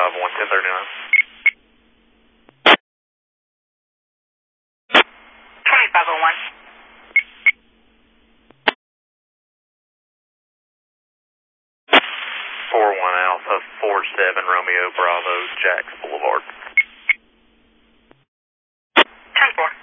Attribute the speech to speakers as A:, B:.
A: 551, 1039.
B: 2501.
A: 41 Alpha 47 Romeo Bravo, Jacks Boulevard.
B: 10-4.